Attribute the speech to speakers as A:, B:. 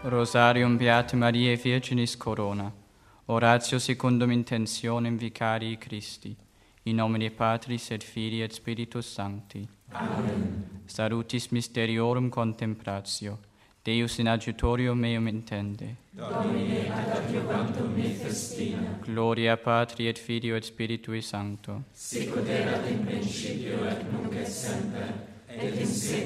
A: Rosarium Beate Mariae Virginis Corona. Oratio secundum intentionem Vicarii Christi. In nomine Patris et Filii et Spiritus Sancti.
B: Amen.
A: Salutis Mysteriorum Contemplatio. Deus in adjutorium meum intende.
B: Domine ad adjuvantum me festina.
A: Gloria Patri et Filio et Spiritui Sancto.
B: Sic ut erat in principio et nunc et semper, et in